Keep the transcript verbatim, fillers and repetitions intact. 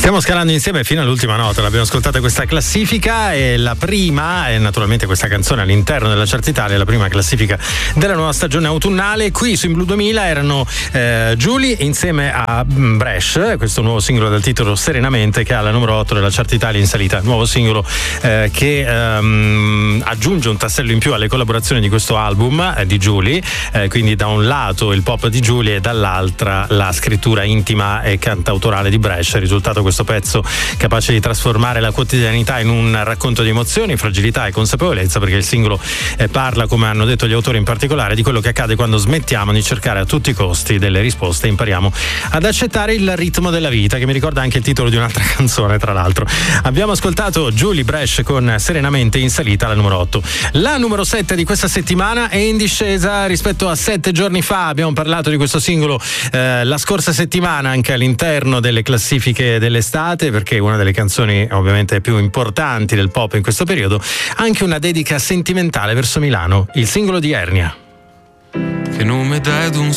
Stiamo scalando insieme fino all'ultima nota, l'abbiamo ascoltata questa classifica e la prima, e naturalmente questa canzone all'interno della Chart Italia, la prima classifica della nuova stagione autunnale. Qui su In Blu duemila erano eh, Julie insieme a Bresh, questo nuovo singolo dal titolo Serenamente, che ha la numero otto della Chart Italia in salita, nuovo singolo eh, che ehm, aggiunge un tassello in più alle collaborazioni di questo album eh, di Julie, eh, quindi da un lato il pop di Julie e dall'altra la scrittura intima e cantautorale di Bresh. Il risultato questo pezzo capace di trasformare la quotidianità in un racconto di emozioni, fragilità e consapevolezza, perché il singolo eh, parla, come hanno detto gli autori in particolare, di quello che accade quando smettiamo di cercare a tutti i costi delle risposte e impariamo ad accettare il ritmo della vita, che mi ricorda anche il titolo di un'altra canzone, tra l'altro. Abbiamo ascoltato Julie Bresh con Serenamente in salita alla numero otto. La numero sette di questa settimana è in discesa rispetto a sette giorni fa. Abbiamo parlato di questo singolo eh, la scorsa settimana anche all'interno delle classifiche delle estate, perché è una delle canzoni ovviamente più importanti del pop in questo periodo. Anche una dedica sentimentale verso Milano, il singolo di Ernia. Che nome dai ad un